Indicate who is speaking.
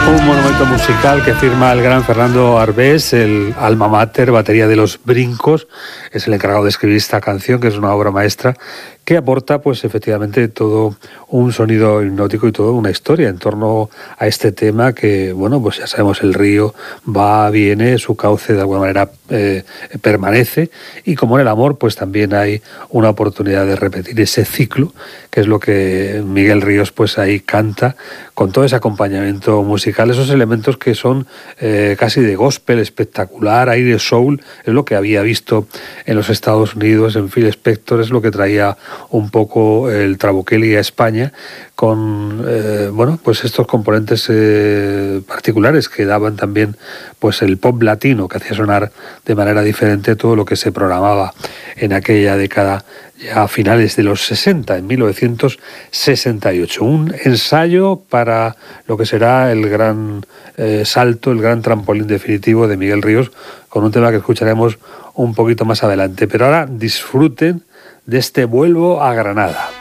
Speaker 1: Un monumento musical que firma el gran Fernando Arbés, el alma mater, batería de Los Brincos, es el encargado de escribir esta canción, que es una obra maestra, que aporta pues efectivamente todo un sonido hipnótico y toda una historia en torno a este tema que, bueno, pues ya sabemos, el río va, viene, su cauce de alguna manera permanece, y como en el amor, pues también hay una oportunidad de repetir ese ciclo, que es lo que Miguel Ríos pues ahí canta, con todo ese acompañamiento musical, esos elementos que son casi de gospel espectacular, aire soul, es lo que había visto en los Estados Unidos, en Phil Spector, es lo que traía un poco el Trabuchelli a España, con bueno, pues estos componentes particulares que daban también pues el pop latino, que hacía sonar de manera diferente todo lo que se programaba en aquella década, ya a finales de los 60, en 1968. Un ensayo para lo que será el gran salto, el gran trampolín definitivo de Miguel Ríos, con un tema que escucharemos un poquito más adelante. Pero ahora disfruten de este Vuelvo a Granada.